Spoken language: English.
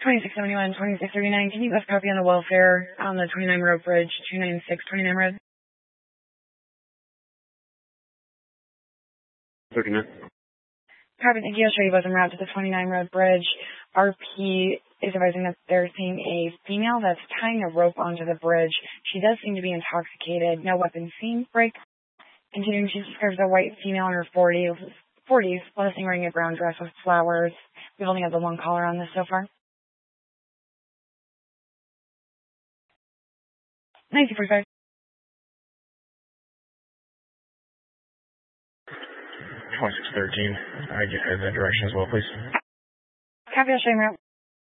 2671, 2639. Can you guys copy on the welfare on the 29 Road Bridge, 296, 29 Road? 39. Copy, thank you. I'll show you both en route to the 29 Road Bridge. RP is advising that they're seeing a female that's tying a rope onto the bridge. She does seem to be intoxicated. No weapon seen. Break. Continuing, she describes a white female in her 40s, blessing wearing a brown dress with flowers. We've only got the one caller on this so far. 1945. 2613. I get that direction as well, please. Copy, I'll show you en route.